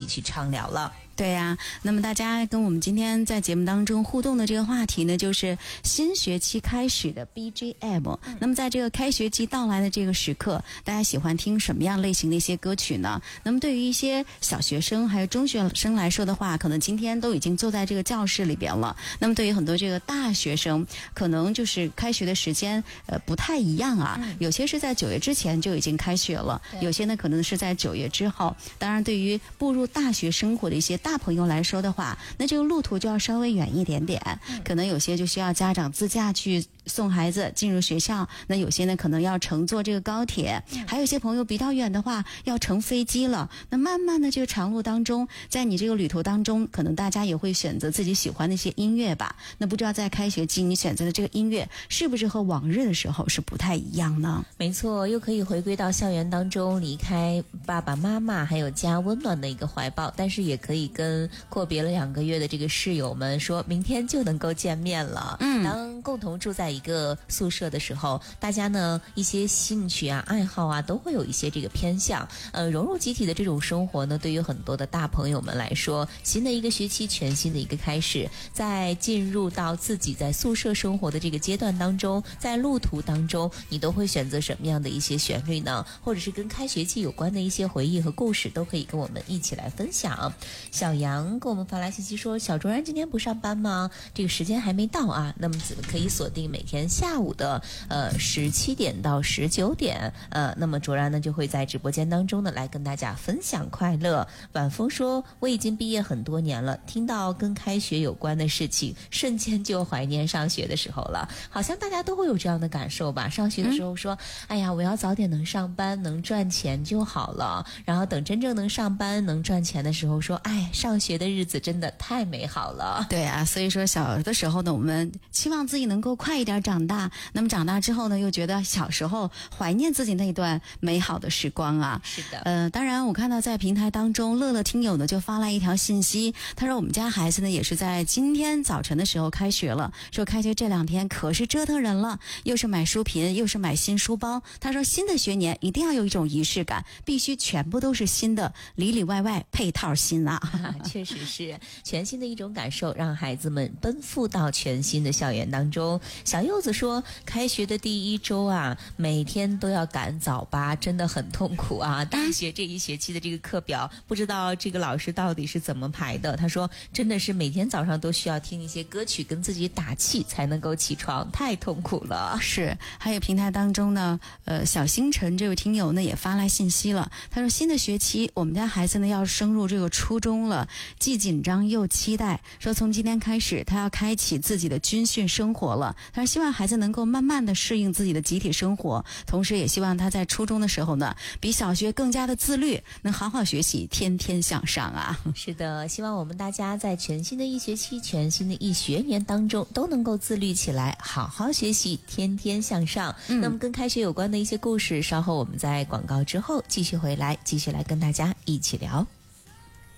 去畅聊了。 对呀，那么大家跟我们今天在节目当中互动的这个话题呢，就是新学期开始的 BGM。那么在这个开学季到来的这个时刻，大家喜欢听什么样类型的一些歌曲呢？那么对于一些小学生还有中学生来说的话，可能今天都已经坐在这个教室里边了。那么对于很多这个大学生，可能就是开学的时间不太一样啊。有些是在9月之前就已经开学了，有些呢可能是在9月之后。当然，对于步入大学生活的一些大朋友来说的话，那这个路途就要稍微远一点点，可能有些就需要家长自驾去送孩子进入学校，那有些呢可能要乘坐这个高铁，还有一些朋友比较远的话要乘飞机了。那慢慢的这个长路当中，在你这个旅途当中，可能大家也会选择自己喜欢的一些音乐吧。那不知道在开学季你选择的这个音乐是不是和往日的时候是不太一样呢？ 没错，又可以回归到校园当中，离开爸爸妈妈还有家温暖的一个怀抱，但是也可以跟阔别了2个月的这个室友们说明天就能够见面了。当共同住在一个宿舍的时候，大家呢一些兴趣啊爱好啊都会有一些这个偏向，融入集体的这种生活呢，对于很多的大朋友们来说，新的一个学期全新的一个开始，在进入到自己在宿舍生活的这个阶段当中，在路途当中你都会选择什么样的一些旋律呢？或者是跟开学季有关的一些回忆和故事，都可以跟我们一起来分享。小杨给我们发来信息说，小卓然今天不上班吗？这个时间还没到啊，那么可以锁定每天下午的17点到19点，那么卓然呢就会在直播间当中呢来跟大家分享快乐。晚风说，我已经毕业很多年了，听到跟开学有关的事情，瞬间就怀念上学的时候了。好像大家都会有这样的感受吧，上学的时候说，哎呀，我要早点能上班能赚钱就好了，然后等真正能上班能赚钱的时候说，哎，上学的日子真的太美好了。 对啊，所以说小的时候呢，我们期望自己能够快一点长大，那么长大之后呢，又觉得小时候怀念自己那段美好的时光啊。 是的， 当然我看到在平台当中，乐乐听友呢就发来一条信息，他说我们家孩子呢也是在今天早晨的时候开学了，说开学这2天可是折腾人了，又是买书品，又是买新书包。他说新的学年一定要有一种仪式感，必须全部都是新的，里里外外配套新啊。 确实是全新的一种感受，让孩子们奔赴到全新的校园当中。小柚子说，开学的第1周啊，每天都要赶早八，真的很痛苦啊。大学这一学期的这个课表，不知道这个老师到底是怎么排的。他说真的是每天早上都需要听一些歌曲跟自己打气才能够起床，太痛苦了。 是，还有平台当中呢，小星辰这位听友呢也发来信息了，他说新的学期我们家孩子呢要升入这个初中了，既紧张又期待，说从今天开始他要开启自己的军训生活了。他说希望孩子能够慢慢的适应自己的集体生活，同时也希望他在初中的时候呢比小学更加的自律，能好好学习，天天向上啊。 是的，希望我们大家在全新的一学期全新的一学年当中都能够自律起来，好好学习，天天向上。那么跟开学有关的一些故事，稍后我们在广告之后继续回来，继续来跟大家一起聊。